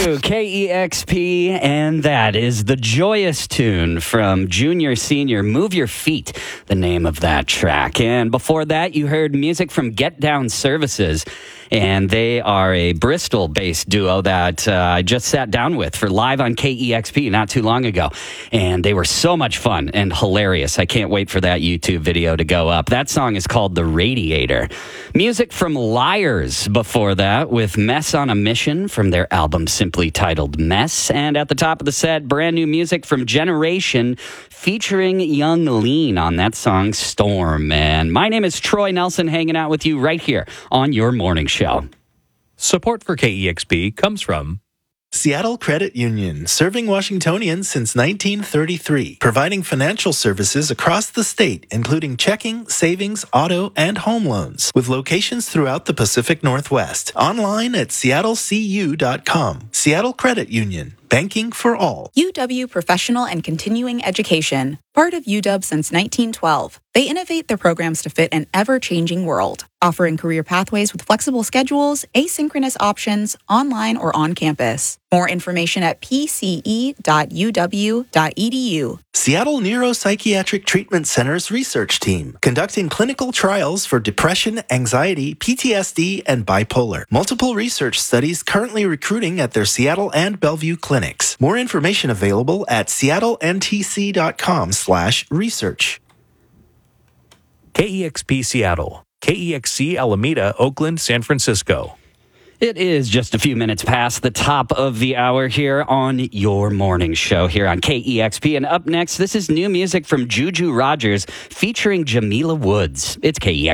KEXP, and that is the joyous tune from Junior Senior, Move Your Feet, the name of that track. And before that, you heard music from Get Down Services, and they are a Bristol-based duo that I just sat down with for live on KEXP not too long ago, and they were so much fun and hilarious. I can't wait for that YouTube video to go up. That song is called The Radiator. Music from Liars before that, with Mess on a Mission from their album simply titled Mess. And at the top of the set, brand new music from Generation featuring Young Lean on that song Storm. And my name is Troy Nelson, hanging out with you right here on your morning show. Support for KEXP comes from Seattle Credit Union, serving Washingtonians since 1933, providing financial services across the state, including checking, savings, auto, and home loans, with locations throughout the Pacific Northwest. Online at seattlecu.com. Seattle Credit Union, banking for all. UW Professional and Continuing Education, part of UW since 1912. They innovate their programs to fit an ever-changing world, offering career pathways with flexible schedules, asynchronous options, online or on campus. More information at pce.uw.edu. Seattle Neuropsychiatric Treatment Center's research team, conducting clinical trials for depression, anxiety, PTSD, and bipolar. Multiple research studies currently recruiting at their Seattle and Bellevue clinics. More information available at seattlentc.com/research. KEXP Seattle, KEXC Alameda, Oakland, San Francisco. It is just a few minutes past the top of the hour here on your morning show here on KEXP. And up next, this is new music from Juju Rogers featuring Jamila Woods. It's KEXP.